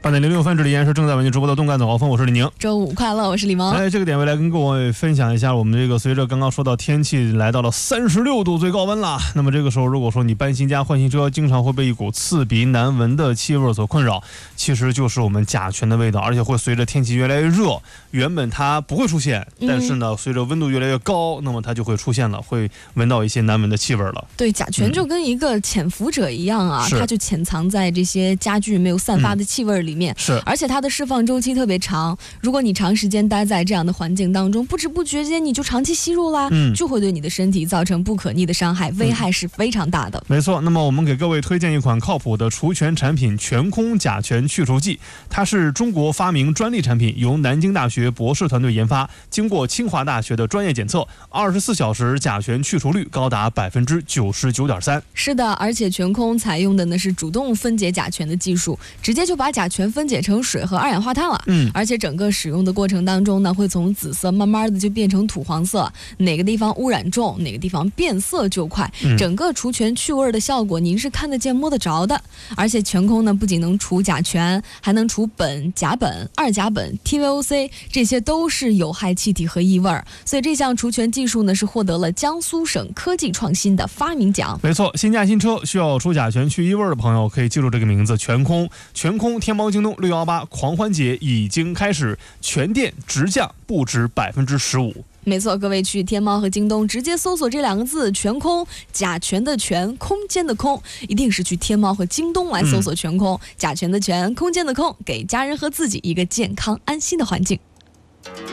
8:06，这里依然是正在为您直播的动感早高峰，我是李宁。 周五快乐，我是李萌。 这个点位来跟各位分享一下，我们这个随着刚刚说到天气来到了36度最高温了，那么这个时候如果说你搬新家换新车，经常会被一股刺鼻难闻的气味所困扰，其实就是我们甲醛的味道，而且会随着天气越来越热，原本它不会出现，但是呢随着温度越来越高，那么它就会出现了，会闻到一些难闻的气味了。 对，甲醛就跟一个潜伏者一样啊，它就潜藏在这些家具没有散发的气味里面， 是， 而且它的释放周期特别长，如果你长时间待在这样的环境当中，不知不觉间你就长期吸入啦，就会对你的身体造成不可逆的伤害，危害是非常大的。 没错，那么我们给各位推荐一款靠谱的除醛产品——全空甲醛去除剂，它是中国发明专利产品，由南京大学博士团队研发，经过清华大学的专业检测，24小时甲醛去除率高达99.3%。 是的，而且全空采用的呢是主动分解甲醛的技术，直接就把甲醛分解成水和二氧化碳了。而且整个使用的过程当中呢，会从紫色慢慢的就变成土黄色，哪个地方污染重，哪个地方变色就快，整个除醛去味的效果您是看得见摸得着的。而且全空呢不仅能除甲醛，还能除苯、甲苯、二甲苯、TVOC， 这些都是有害气体和异味，所以这项除醛技术呢是获得了江苏省科技创新的发明奖。 没错，新价新车需要除甲醛去异味的朋友可以记住这个名字，全空。全空天猫京东618狂欢节已经开始，全店直降不止15%。 没错，各位去天猫和京东直接搜索这两个字全空，甲醛的醛，空间的空，一定是去天猫和京东来搜索全空，甲醛的醛，空间的空，给家人和自己一个健康安心的环境。